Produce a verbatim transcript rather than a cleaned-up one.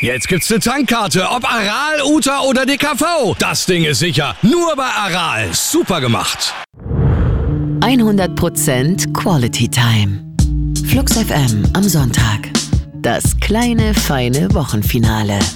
Jetzt gibt's eine Tankkarte, ob Aral, Uta oder D K V. Das Ding ist sicher. Nur bei Aral. Super gemacht. hundert Prozent Quality Time. Flux F M am Sonntag. Das kleine, feine Wochenfinale.